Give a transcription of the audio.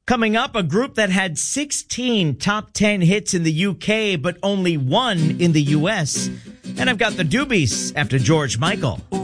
Coming up, a group that had 16 top 10 hits in the UK, but only one in the US. And I've got the Doobies after George Michael.